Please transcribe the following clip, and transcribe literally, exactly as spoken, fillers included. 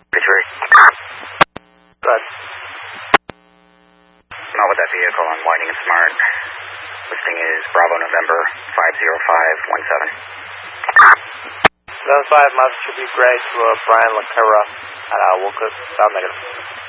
Pittsburgh. Good. Not with that vehicle on Whiting and Smart. Listing is Bravo November five zero five one seven. seven five, Mazda should be gray to uh, Brian LaCura at uh, Wolcott, South Negative.